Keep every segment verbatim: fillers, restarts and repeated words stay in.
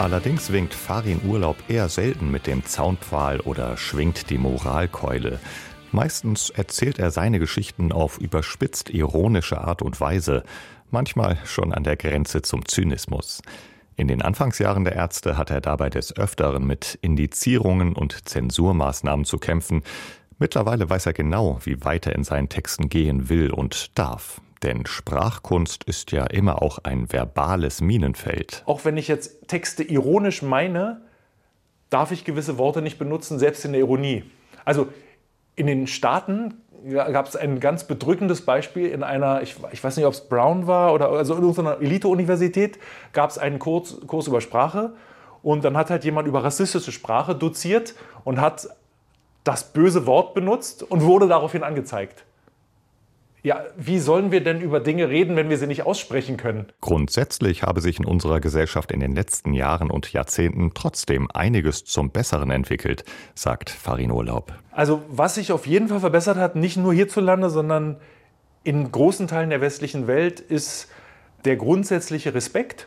Allerdings winkt Farin Urlaub eher selten mit dem Zaunpfahl oder schwingt die Moralkeule. Meistens erzählt er seine Geschichten auf überspitzt ironische Art und Weise, manchmal schon an der Grenze zum Zynismus. In den Anfangsjahren der Ärzte hat er dabei des Öfteren mit Indizierungen und Zensurmaßnahmen zu kämpfen. Mittlerweile weiß er genau, wie weit er in seinen Texten gehen will und darf. Denn Sprachkunst ist ja immer auch ein verbales Minenfeld. Auch wenn ich jetzt Texte ironisch meine, darf ich gewisse Worte nicht benutzen, selbst in der Ironie. Also in den Staaten gab es ein ganz bedrückendes Beispiel in einer, ich, ich weiß nicht, ob es Brown war oder also in irgendeiner Elite-Universität, gab es einen Kurs, Kurs über Sprache und dann hat halt jemand über rassistische Sprache doziert und hat das böse Wort benutzt und wurde daraufhin angezeigt. Ja, wie sollen wir denn über Dinge reden, wenn wir sie nicht aussprechen können? Grundsätzlich habe sich in unserer Gesellschaft in den letzten Jahren und Jahrzehnten trotzdem einiges zum Besseren entwickelt, sagt Farin Urlaub. Also was sich auf jeden Fall verbessert hat, nicht nur hierzulande, sondern in großen Teilen der westlichen Welt, ist der grundsätzliche Respekt,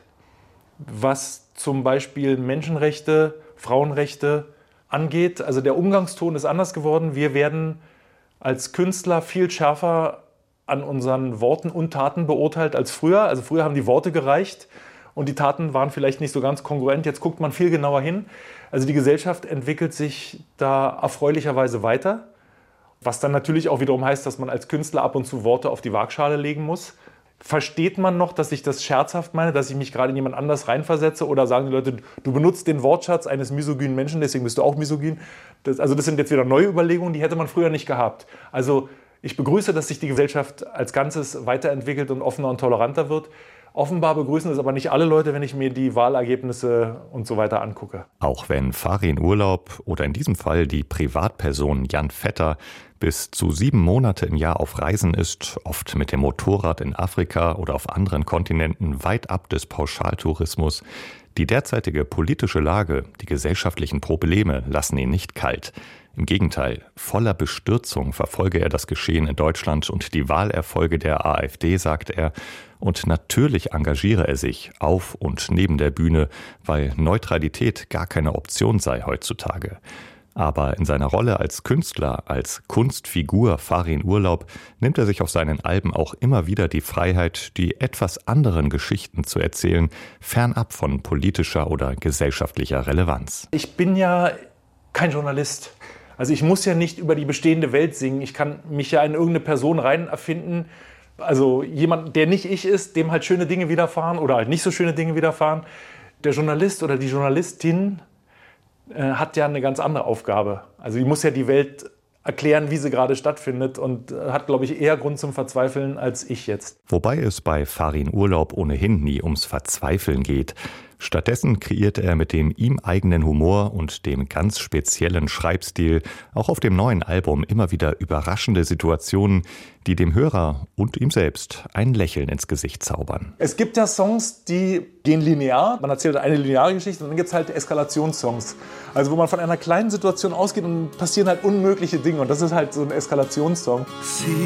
was zum Beispiel Menschenrechte, Frauenrechte angeht. Also der Umgangston ist anders geworden. Wir werden als Künstler viel schärfer an unseren Worten und Taten beurteilt als früher. Also früher haben die Worte gereicht und die Taten waren vielleicht nicht so ganz kongruent. Jetzt guckt man viel genauer hin. Also die Gesellschaft entwickelt sich da erfreulicherweise weiter, was dann natürlich auch wiederum heißt, dass man als Künstler ab und zu Worte auf die Waagschale legen muss. Versteht man noch, dass ich das scherzhaft meine, dass ich mich gerade in jemand anders reinversetze, oder sagen die Leute, du benutzt den Wortschatz eines misogynen Menschen, deswegen bist du auch misogyn? Das, also das sind jetzt wieder neue Überlegungen, die hätte man früher nicht gehabt. Also ich begrüße, dass sich die Gesellschaft als Ganzes weiterentwickelt und offener und toleranter wird. Offenbar begrüßen es aber nicht alle Leute, wenn ich mir die Wahlergebnisse und so weiter angucke. Auch wenn Farin Urlaub oder in diesem Fall die Privatperson Jan Vetter bis zu sieben Monate im Jahr auf Reisen ist, oft mit dem Motorrad in Afrika oder auf anderen Kontinenten, weit ab des Pauschaltourismus. Die derzeitige politische Lage, die gesellschaftlichen Probleme lassen ihn nicht kalt. Im Gegenteil, voller Bestürzung verfolge er das Geschehen in Deutschland und die Wahlerfolge der AfD, sagt er. Und natürlich engagiere er sich auf und neben der Bühne, weil Neutralität gar keine Option sei heutzutage. Aber in seiner Rolle als Künstler, als Kunstfigur Farin Urlaub, nimmt er sich auf seinen Alben auch immer wieder die Freiheit, die etwas anderen Geschichten zu erzählen, fernab von politischer oder gesellschaftlicher Relevanz. Ich bin ja kein Journalist. Also ich muss ja nicht über die bestehende Welt singen. Ich kann mich ja in irgendeine Person rein erfinden. Also jemand, der nicht ich ist, dem halt schöne Dinge widerfahren oder halt nicht so schöne Dinge widerfahren. Der Journalist oder die Journalistin äh, hat ja eine ganz andere Aufgabe. Also die muss ja die Welt erklären, wie sie gerade stattfindet, und äh, hat, glaube ich, eher Grund zum Verzweifeln als ich jetzt. Wobei es bei Farin Urlaub ohnehin nie ums Verzweifeln geht. Stattdessen kreierte er mit dem ihm eigenen Humor und dem ganz speziellen Schreibstil auch auf dem neuen Album immer wieder überraschende Situationen, die dem Hörer und ihm selbst ein Lächeln ins Gesicht zaubern. Es gibt ja Songs, die gehen linear. Man erzählt eine lineare Geschichte, und dann gibt es halt Eskalationssongs. Also wo man von einer kleinen Situation ausgeht und passieren halt unmögliche Dinge. Und das ist halt so ein Eskalationssong.